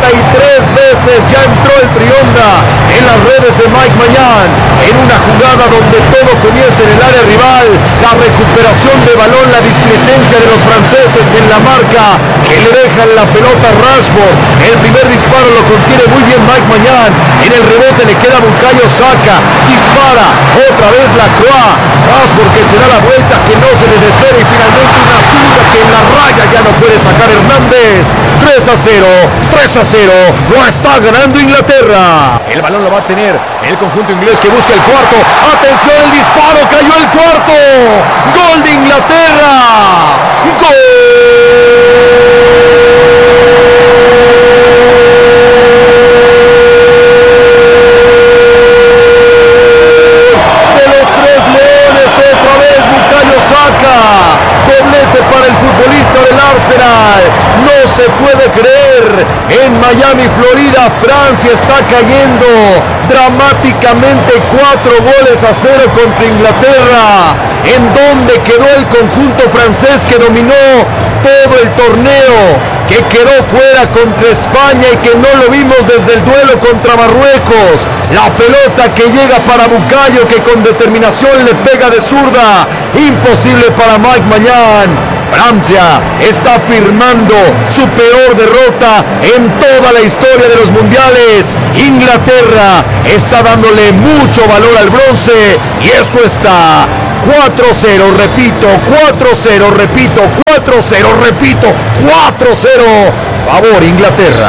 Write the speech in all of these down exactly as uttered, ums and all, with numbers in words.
treinta y tres veces ya entró el Trionda en las redes de Mike Maignan, en una jugada donde todo comienza en el área rival, la recuperación de balón, la displicencia de los franceses en la marca, que le dejan la pelota a Rashford. El primer disparo lo contiene muy bien Mike Maignan, en el rebote le queda Bukayo Saka, dispara, otra vez la Croix, Rashford que se da la vuelta, que no se desespera y finalmente una zurda que en la raya ya no puede sacar Hernández. tres a cero, tres a cero, lo está ganando Inglaterra. El balón lo va a tener el conjunto inglés que busca el cuarto. Atención, el disparo, cayó el cuarto. Gol de Inglaterra. Gol. De los tres leones, otra vez Bukayo Saka. Doblete para el futbolista del Arsenal. No se puede creer. En Miami, Florida, Francia está cayendo dramáticamente cuatro goles a cero contra Inglaterra. En donde quedó el conjunto francés que dominó todo el torneo, que quedó fuera contra España y que no lo vimos desde el duelo contra Marruecos. La pelota que llega para Bukayo, que con determinación le pega de zurda. Imposible para Mike Maignan. Francia está firmando su peor derrota en toda la historia de los mundiales. Inglaterra está dándole mucho valor al bronce y esto está cuatro cero, repito, cuatro cero, repito, cuatro cero, repito, cuatro cero, favor Inglaterra.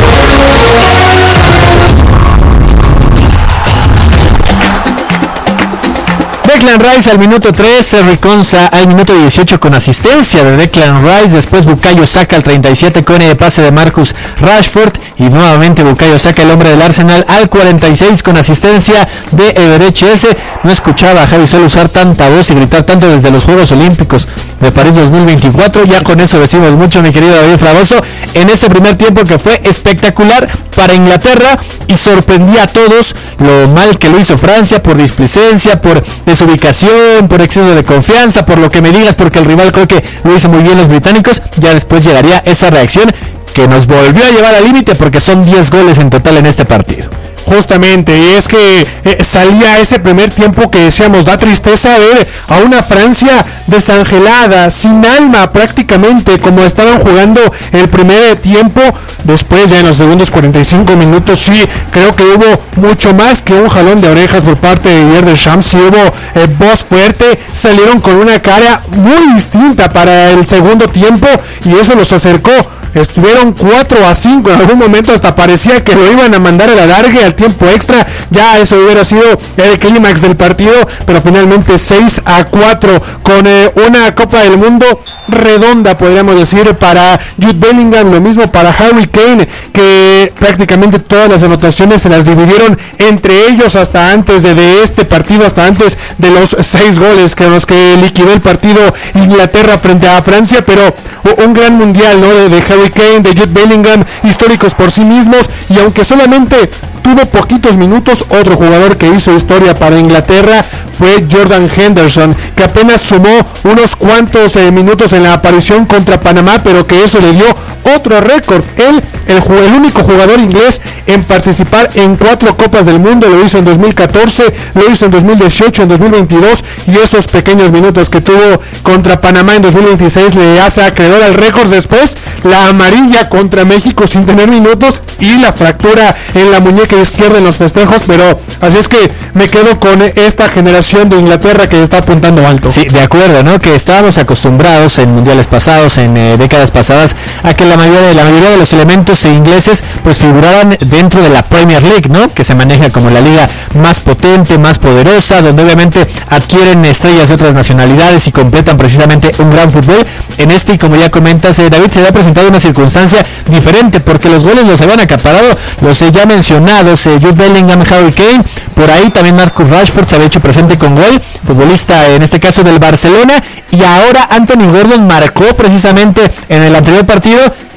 Declan Rice al minuto tres, Rick Konsa al minuto dieciocho con asistencia de Declan Rice, después Bukayo Saka al treinta y siete con el pase de Marcus Rashford y nuevamente Bukayo Saka, el hombre del Arsenal, al cuarenta y seis con asistencia de Eberechi Eze. No escuchaba a Javi Sol usar tanta voz y gritar tanto desde los Juegos Olímpicos de París dos mil veinticuatro, ya con eso decimos mucho, mi querido David Fragoso, en ese primer tiempo que fue espectacular para Inglaterra y sorprendía a todos lo mal que lo hizo Francia por displicencia, por desubicación, por exceso de confianza, por lo que me digas, porque el rival creo que lo hizo muy bien los británicos. Ya después llegaría esa reacción que nos volvió a llevar al límite porque son diez goles en total en este partido. Justamente, y es que eh, salía ese primer tiempo que decíamos, da tristeza ver a una Francia desangelada, sin alma prácticamente, como estaban jugando el primer tiempo. Después ya en los segundos cuarenta y cinco minutos sí, creo que hubo mucho más que un jalón de orejas por parte de Didier Deschamps. Sí hubo eh, voz fuerte, salieron con una cara muy distinta para el segundo tiempo y eso los acercó. Estuvieron cuatro a cinco, en algún momento hasta parecía que lo iban a mandar a la larga al tiempo extra, ya eso hubiera sido el clímax del partido, pero finalmente seis a cuatro con eh, una Copa del Mundo redonda, podríamos decir, para Jude Bellingham, lo mismo para Harry Kane, que prácticamente todas las anotaciones se las dividieron entre ellos hasta antes de, de este partido, hasta antes de los seis goles que los que liquidó el partido Inglaterra frente a Francia, pero un gran mundial, ¿no? de, de Harry Kane, de Jude Bellingham, históricos por sí mismos, y aunque solamente tuvo poquitos minutos, otro jugador que hizo historia para Inglaterra fue Jordan Henderson, que apenas sumó unos cuantos eh, minutos en la aparición contra Panamá, pero que eso le dio otro récord. Él, el, el único jugador inglés en participar en cuatro Copas del Mundo, lo hizo en dos mil catorce, lo hizo en dos mil dieciocho, en dos mil veintidós, y esos pequeños minutos que tuvo contra Panamá en dos mil veintiséis le hace acreedor al récord. Después la amarilla contra México sin tener minutos y la fractura en la muñeca izquierda en los festejos, pero así es que me quedo con esta generación de Inglaterra que está apuntando alto. Sí, de acuerdo, ¿no? Que estábamos acostumbrados en mundiales pasados, en eh, décadas pasadas, a que la mayoría de la mayoría de los elementos ingleses pues figuraban dentro de la Premier League, ¿no? Que se maneja como la liga más potente, más poderosa, donde obviamente adquieren estrellas de otras nacionalidades y completan precisamente un gran fútbol. En este, y como ya comentas, eh, David, se le ha presentado una circunstancia diferente, porque los goles los habían acaparado los eh, ya mencionados, eh, Jude Bellingham, Harry Kane, por ahí también Marcus Rashford se había hecho presente con gol, futbolista en este caso del Barcelona, y ahora Anthony Gordon marcó precisamente en el anterior partido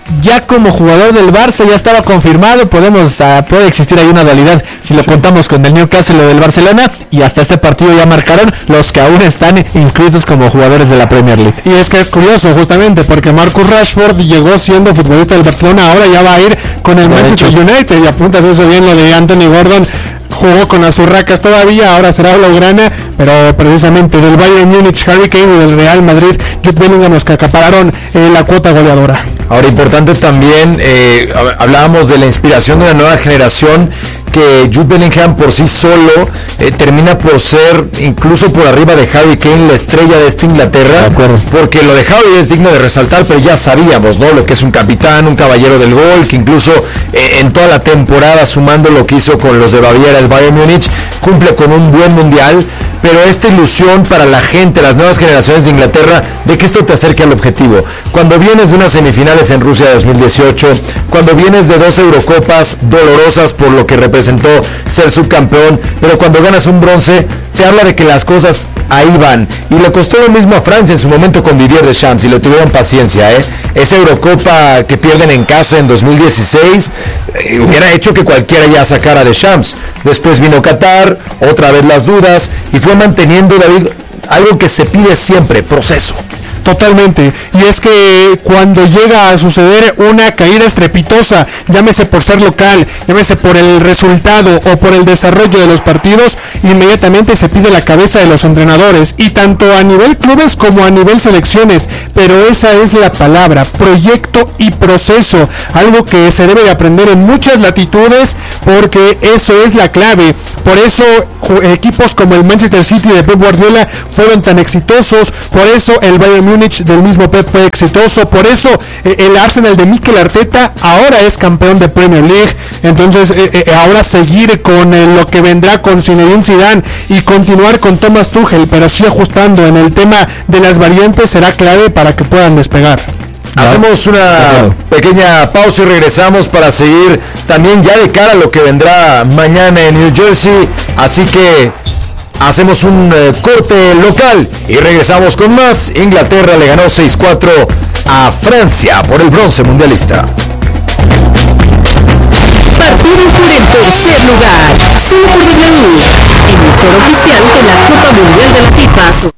ya como jugador del Barça ya estaba confirmado, podemos uh, puede existir ahí una dualidad si lo sí. contamos con el Newcastle o del Barcelona, y hasta este partido ya marcaron los que aún están inscritos como jugadores de la Premier League. Y es que es curioso justamente porque Marcus Rashford llegó siendo futbolista del Barcelona, ahora ya va a ir con el de Manchester hecho. United, y apuntas eso bien lo de Anthony Gordon. Jugó con las urracas todavía, ahora será blaugrana, pero precisamente del Bayern Múnich, Harry Kane, y del Real Madrid, Jude Bellingham, los que acapararon eh, la cuota goleadora. Ahora, importante también, eh, hablábamos de la inspiración de una nueva generación, que Jude Bellingham por sí solo eh, termina por ser incluso por arriba de Harry Kane la estrella de esta Inglaterra, porque lo de Harry es digno de resaltar, pero ya sabíamos, ¿no?, lo que es un capitán, un caballero del gol, que incluso eh, en toda la temporada, sumando lo que hizo con los de Baviera, el Bayern Múnich, cumple con un buen mundial, pero esta ilusión para la gente, las nuevas generaciones de Inglaterra, de que esto te acerque al objetivo. Cuando vienes de unas semifinales en Rusia dos mil dieciocho, cuando vienes de dos Eurocopas dolorosas por lo que representó ser subcampeón, pero cuando ganas un bronce, te habla de que las cosas ahí van. Y le costó lo mismo a Francia en su momento con Didier Deschamps, y lo tuvieron paciencia, ¿eh? Esa Eurocopa que pierden en casa en dos mil dieciséis eh, hubiera hecho que cualquiera ya sacara a Deschamps. Después vino Qatar, otra vez las dudas, y fue manteniendo, David, algo que se pide siempre: proceso. Totalmente, y es que cuando llega a suceder una caída estrepitosa, llámese por ser local, llámese por el resultado o por el desarrollo de los partidos, inmediatamente se pide la cabeza de los entrenadores, y tanto a nivel clubes como a nivel selecciones, pero esa es la palabra: proyecto y proceso, algo que se debe de aprender en muchas latitudes, porque eso es la clave. Por eso equipos como el Manchester City de Pep Guardiola fueron tan exitosos, por eso el Bayern Múnich del mismo Pep fue exitoso, por eso eh, el Arsenal de Mikel Arteta ahora es campeón de Premier League. Entonces eh, eh, ahora seguir con eh, lo que vendrá con Zinedine Zidane y continuar con Thomas Tuchel, pero sí ajustando en el tema de las variantes, será clave para que puedan despegar. Hacemos una pequeña pausa y regresamos para seguir también ya de cara a lo que vendrá mañana en New Jersey. Así que hacemos un eh, corte local y regresamos con más. Inglaterra le ganó seis cuatro a Francia por el bronce mundialista. Partido por el tercer lugar, solo por W, emisora oficial de la Copa Mundial de la FIFA.